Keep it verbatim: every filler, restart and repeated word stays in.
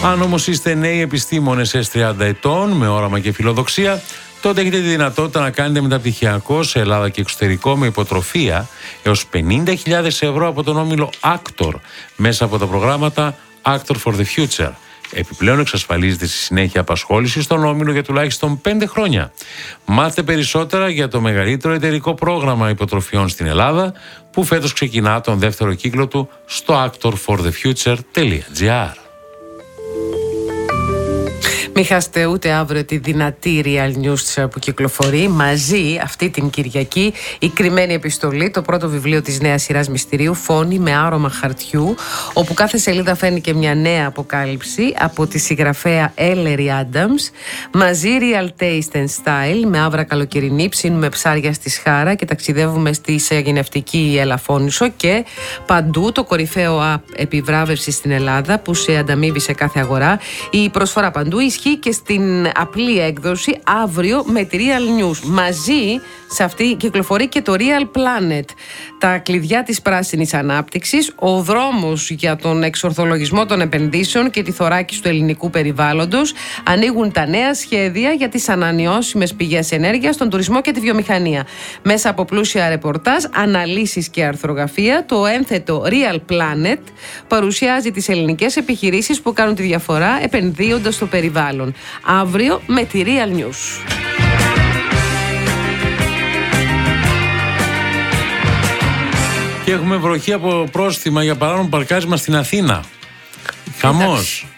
Αν όμως είστε νέοι επιστήμονες ες τριάντα ετών με όραμα και φιλοδοξία, τότε έχετε τη δυνατότητα να κάνετε μεταπτυχιακό σε Ελλάδα και εξωτερικό με υποτροφία έως πενήντα χιλιάδες ευρώ από τον όμιλο Actor μέσα από τα προγράμματα Actor for the Future. Επιπλέον εξασφαλίζεται στη συνέχεια απασχόληση στον όμιλο για τουλάχιστον πέντε χρόνια. Μάθετε περισσότερα για το μεγαλύτερο εταιρικό πρόγραμμα υποτροφιών στην Ελλάδα, που φέτος ξεκινά τον δεύτερο κύκλο του στο actor for the future τελεία τζι άρ. Μην χάσετε ούτε αύριο τη δυνατή Real News που κυκλοφορεί μαζί αυτή την Κυριακή. Η κρυμμένη επιστολή, το πρώτο βιβλίο της νέας σειράς μυστηρίου, φόνη με άρωμα χαρτιού, όπου κάθε σελίδα φέρνει και μια νέα αποκάλυψη από τη συγγραφέα Ellery Adams. Μαζί Real Taste and Style, με άβρα καλοκαιρινή, ψήνουμε ψάρια στη Σχάρα και ταξιδεύουμε στη Σαγηνευτική Ελαφώνησο. Και παντού το κορυφαίο app επιβράβευση στην Ελλάδα που σε ανταμείβει σε κάθε αγορά. Η προσφορά παντού ισχύει και στην απλή έκδοση αύριο με τη Real News. Μαζί σε αυτή κυκλοφορεί και το Real Planet, τα κλειδιά της πράσινης ανάπτυξης, ο δρόμος για τον εξορθολογισμό των επενδύσεων και τη θωράκιση του ελληνικού περιβάλλοντος. Ανοίγουν τα νέα σχέδια για τις ανανεώσιμες πηγές ενέργειας, τον τουρισμό και τη βιομηχανία. Μέσα από πλούσια ρεπορτάζ, αναλύσεις και αρθρογραφία, το ένθετο Real Planet παρουσιάζει τις ελληνικές επιχειρήσεις που κάνουν τη διαφορά επενδύοντας στο περιβάλλον. Αύριο με τη Real News. Και έχουμε βροχή από πρόστιμα για παράνομο παρκάρισμα στην Αθήνα. Χαμός.